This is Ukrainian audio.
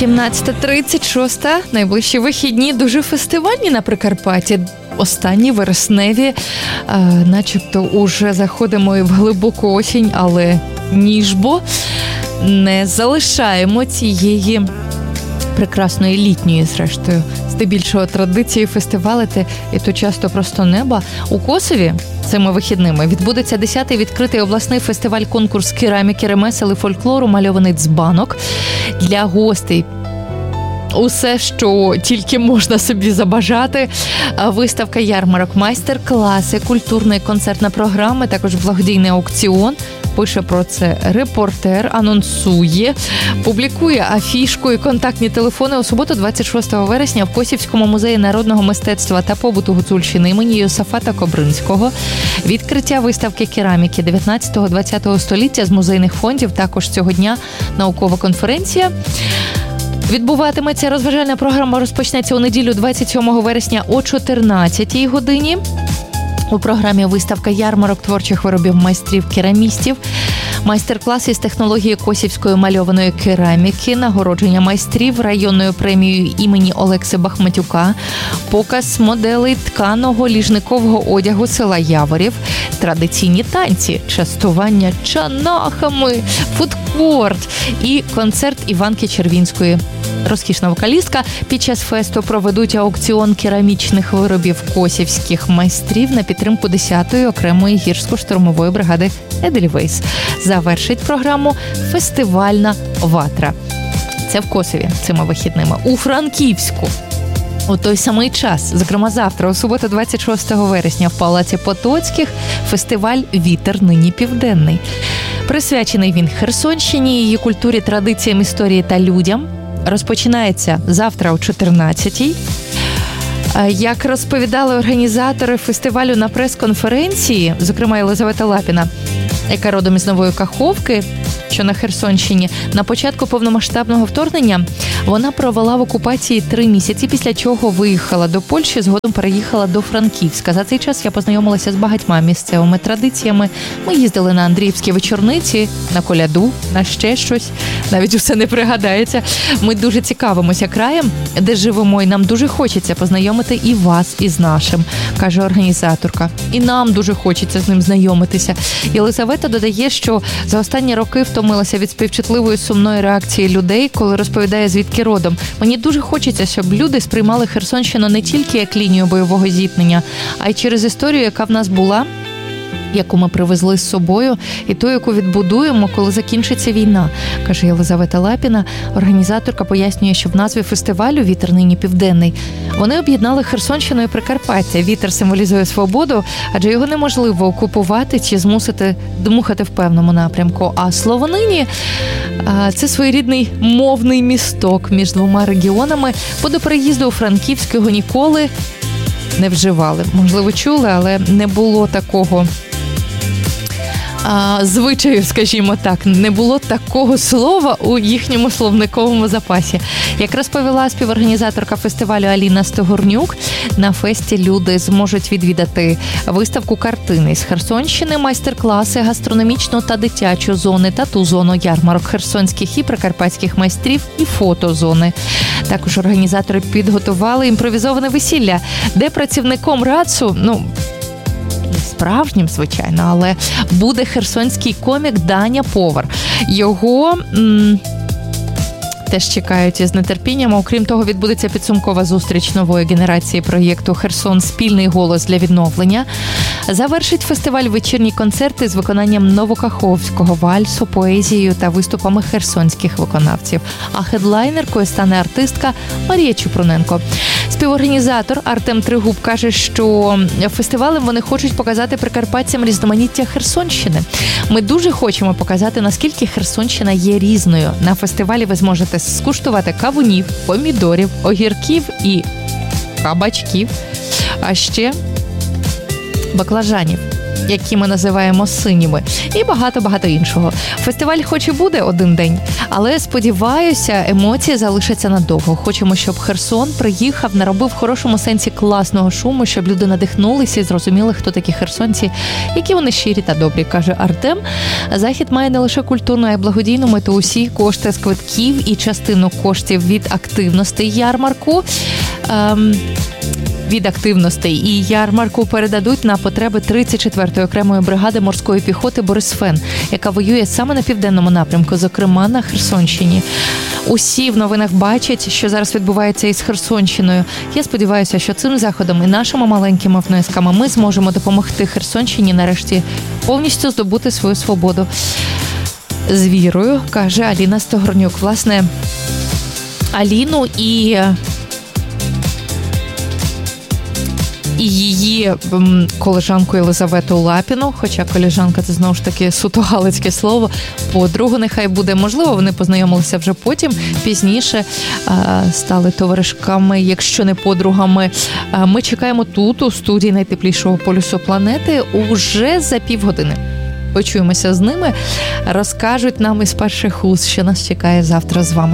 17:36. Найближчі вихідні дуже фестивальні на Прикарпатті. Останні вересневі, начебто уже заходимо і в глибоку осінь, але ніжбо не залишаємо цієї прекрасної літньої, зрештою, здебільшого традиції фестивалити, і то часто просто неба. У Косові цими вихідними відбудеться 10-й відкритий обласний фестиваль-конкурс кераміки, ремесел і фольклору «Мальований дзбанок». Для гостей усе, що тільки можна собі забажати. Виставка ярмарок, майстер-класи, культурна і концертна програма, також благодійний аукціон. Пише про це репортер, анонсує, публікує афішку і контактні телефони. У суботу, 26 вересня, в Косівському музеї народного мистецтва та побуту Гуцульщини імені Йосафата Кобринського. Відкриття виставки кераміки 19-20 століття з музейних фондів. Також цього дня наукова конференція. Відбуватиметься розважальна програма, розпочнеться у неділю 27 вересня о 14-й годині. У програмі виставка ярмарок творчих виробів майстрів-керамістів, майстер-класи з технології косівської мальованої кераміки, нагородження майстрів районною премією імені Олекси Бахматюка, показ моделей тканого ліжникового одягу села Яворів, традиційні танці, частування чанахами, фудкорт і концерт Іванки Червінської. Розкішна вокалістка. Під час фесту проведуть аукціон керамічних виробів косівських майстрів на підтримку 10-ї окремої гірсько-штурмової бригади «Едельвейс». Завершить програму фестивальна ватра. Це в Косові цими вихідними. У Франківську у той самий час, зокрема завтра, у суботу 26 вересня в Палаці Потоцьких, фестиваль «Вітер нині південний». Присвячений він Херсонщині, її культурі, традиціям, історії та людям. Розпочинається завтра о 14-й. Як розповідали організатори фестивалю на прес-конференції, зокрема Єлизавета Лапіна, яка родом із Нової Каховки, що на Херсонщині, на початку повномасштабного вторгнення вона провела в окупації 3 місяці, після чого виїхала до Польщі, згодом переїхала до Франківська. За цей час я познайомилася з багатьма місцевими традиціями. Ми їздили на Андріївські вечорниці, на коляду, на ще щось. Навіть усе не пригадається. Ми дуже цікавимося краєм, де живемо, і нам дуже хочеться познайомити і вас із нашим, каже організаторка. І нам дуже хочеться з ним знайомитися. Єлизавета додає, що за останні роки втомилася від співчутливої сумної реакції людей, коли розповідає, звідки родом. Мені дуже хочеться, щоб люди сприймали Херсонщину не тільки як лінію бойового зіткнення, а й через історію, яка в нас була, яку ми привезли з собою, і ту, яку відбудуємо, коли закінчиться війна, каже Єлизавета Лапіна. Організаторка пояснює, що в назві фестивалю «Вітер нині південний» вони об'єднали Херсонщину і Прикарпаття. Вітер символізує свободу, адже його неможливо окупувати чи змусити дмухати в певному напрямку. А слово «нині» – це своєрідний мовний місток між двома регіонами. Бо до переїзду у Франківськ його ніколи не вживали. Можливо, чули, але не було такого звичаю, скажімо так, не було такого слова у їхньому словниковому запасі. Як розповіла співорганізаторка фестивалю Аліна Стогорнюк, на фесті люди зможуть відвідати виставку картини з Херсонщини, майстер-класи, гастрономічну та дитячу зони, тату-зону, ярмарок херсонських і прикарпатських майстрів і фотозони. Також організатори підготували імпровізоване весілля, де працівником РАЦУ, справжнім, звичайно, але буде херсонський комік Даня Повар. Його теж чекають із нетерпінням. Окрім того, відбудеться підсумкова зустріч нової генерації проєкту «Херсон. Спільний голос для відновлення». Завершить фестиваль вечірні концерти з виконанням новокаховського вальсу, поезією та виступами херсонських виконавців. А хедлайнеркою стане артистка Марія Чупруненко. Співорганізатор Артем Тригуб каже, що фестивалем вони хочуть показати прикарпатцям різноманіття Херсонщини. Ми дуже хочемо показати, наскільки Херсонщина є різною. На фестивалі ви зможете скуштувати кавунів, помідорів, огірків і кабачків, а ще баклажанів. які ми називаємо синіми, і багато-багато іншого. Фестиваль хоч і буде один день, але, сподіваюся, емоції залишаться надовго. Хочемо, щоб Херсон приїхав, наробив в хорошому сенсі класного шуму, щоб люди надихнулися і зрозуміли, хто такі херсонці, які вони щирі та добрі, каже Артем. Захід має не лише культурну, а й благодійну мету. Усі кошти з квитків і частину коштів від активностей ярмарку і ярмарку передадуть на потреби 34-ї окремої бригади морської піхоти «Борисфен», яка воює саме на південному напрямку, зокрема на Херсонщині. Усі в новинах бачать, що зараз відбувається із Херсонщиною. Я сподіваюся, що цим заходом і нашими маленькими внесками ми зможемо допомогти Херсонщині нарешті повністю здобути свою свободу. З вірою, каже Аліна Стогорнюк. Власне, Аліну і її колежанку Єлизавету Лапіну, хоча колежанка – це знову ж таки суто галицьке слово, подругу нехай буде, можливо, вони познайомилися вже потім, пізніше стали товаришками, якщо не подругами. Ми чекаємо тут, у студії найтеплішого полюсу планети, уже за півгодини. Почуємося з ними, розкажуть нам із перших уст, що нас чекає завтра з вами.